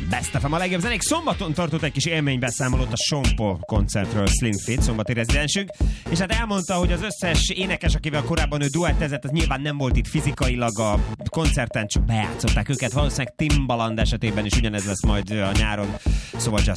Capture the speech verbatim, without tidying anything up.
Best ef em a legjobb zenék. Szombaton tartott egy kis élménybeszámolót a Sean Paul koncertről Slim Fit, szombati rezidensünk, és hát elmondta, hogy az összes énekes, akivel korábban ő duettezett, az nyilván nem volt itt fizikailag a koncerten, csak bejátszották őket. Valószínűleg Timbaland esetében is ugyanez lesz majd a nyáron, szóval